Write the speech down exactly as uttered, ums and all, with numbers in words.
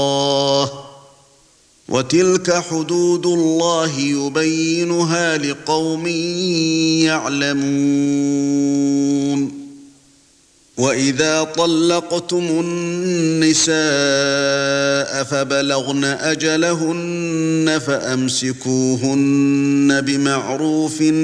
وَتِلْكَ حُدُودُ اللَّهِ يُبَيِّنُهَا لِقَوْمٍ يَعْلَمُونَ وَإِذَا طَلَّقْتُمُ النِّسَاءَ فَبَلَغْنَ أَجَلَهُنَّ فَأَمْسِكُوهُنَّ بِمَعْرُوفٍ